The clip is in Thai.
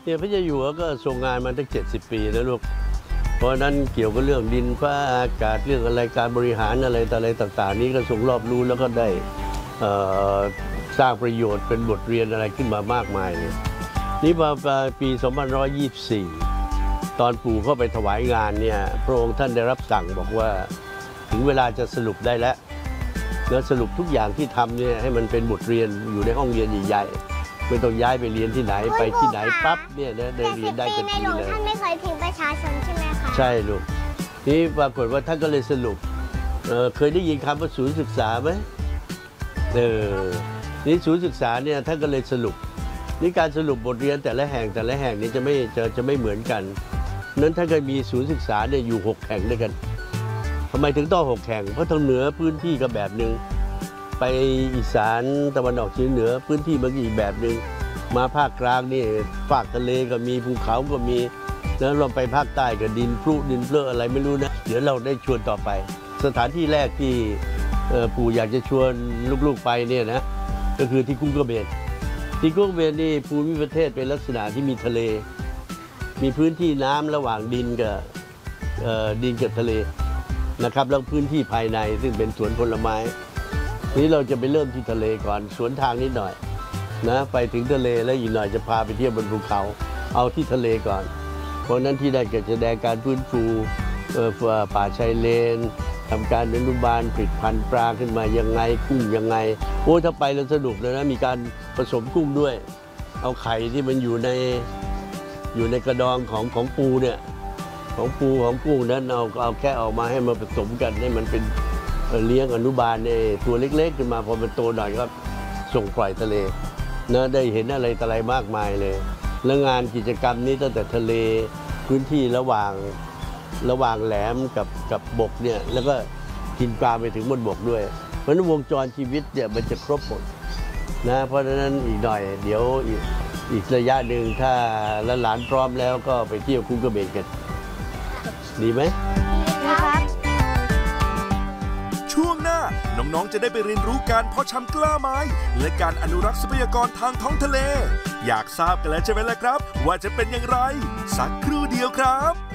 เนี่ยพระเจ้าอยู่หัวก็ทรงงานมาตั้ง70 ปีแล้วลูกเพราะนั้นเกี่ยวกับเรื่องดินฟ้าอากาศเรื่องอะไรการบริหารอะไรต่างๆนี้ก็ทรงรอบรู้แล้วก็ได้สร้างประโยชน์เป็นบทเรียนอะไรขึ้นมามากมายเลยนี่มาปี2524ตอนปู่เข้าไปถวายงานเนี่ยพระองค์ท่านได้รับสั่งบอกว่าถึงเวลาจะสรุปได้แล้วสรุปทุกอย่างที่ทำเนี่ยให้มันเป็นบทเรียนอยู่ในห้องเรียนใหญ่ๆไม่ต้องย้ายไปเรียนที่ไหนไปที่ไหนปั๊บเนี่ยนะได้เรียนได้ทันทีเลยท่านไม่เคยทิ้งประชาชนใช่ไหมคะใช่ลูกนี่ปรากฏว่าท่านก็เลยสรุปเคยได้ยินคำว่าศูนย์ศึกษาไหมนี่ศูนย์ศึกษาเนี่ยท่านก็เลยสรุปนี่การสรุปบทเรียนแต่ละแห่งนี้จะไม่เหมือนกันนั้นท่านก็มีศูนย์ศึกษาเนี่ยอยู่6 แห่งด้วยกันทำไมถึงต้อง6 แห่งเพราะทางเหนือพื้นที่ก็แบบหนึ่งไปอีสานตะวันออกเฉียงเหนือพื้นที่มันอีกแบบหนึ่งมาภาคกลางนี่ภาคทะเลก็มีภูเขาก็มีแล้วเราไปภาคใต้ก็ดินพลุดินเพลอะอะไรไม่รู้นะเดี๋ยวเราได้ชวนต่อไปสถานที่แรกที่ปู่อยากจะชวนลูกๆไปเนี่ยนะก็คือที่กุ้งกระเบนที่กุ้งกระเบนนี่ภูมิประเทศเป็นลักษณะที่มีทะเลมีพื้นที่น้ำระหว่างดินกับทะเลนะครับแล้วพื้นที่ภายในซึ่งเป็นสวนผลไม้นี้เราจะไปเริ่มที่ทะเลก่อนสวนทางนิดหน่อยนะไปถึงทะเลแล้วอีกหน่อยจะพาไปเที่ยวบนภูเขาเอาที่ทะเลก่อนเพราะนั้นที่ได้จะแสดงการฟื้นฟูป่าชายเลนทำการอนุบาลผลิตพันธุ์ปลาขึ้นมายังไงกุ้งยังไงโอ้ถ้าไปแล้วสนุกเลยนะมีการผสมกุ้งด้วยเอาไข่ที่มันอยู่ในกระดองของปูเนี่ยของปูของกุ้งนั้นเอาแค่ออกมาให้มาผสมกันให้มันเป็นเลี้ยงอนุบาลในตัวเล็กๆขึ้นมาพอมันโตหน่อยก็ส่งปล่อยทะเลนะได้เห็นอะไรมากมายเลยแล้วงานกิจกรรมนี้ตั้งแต่ทะเลพื้นที่ระหว่างแหลมกับบกเนี่ยแล้วก็กินปลาไปถึงบนบกด้วยเพราะนั้นวงจรชีวิตเนี่ยมันจะครบหมดนะเพราะฉะนั้นอีกหน่อยเดี๋ยวอีกระยะหนึ่งถ้าหลานพร้อมแล้วก็ไปเที่ยวกุ้งกระเบนกันดีไหมครับช่วงหน้าน้องๆจะได้ไปเรียนรู้การเพาะชำกล้าไม้และการอนุรักษ์ทรัพยากรทางท้องทะเลอยากทราบกันแล้วใช่ไหมล่ะครับว่าจะเป็นอย่างไรสักครู่เดียวครับ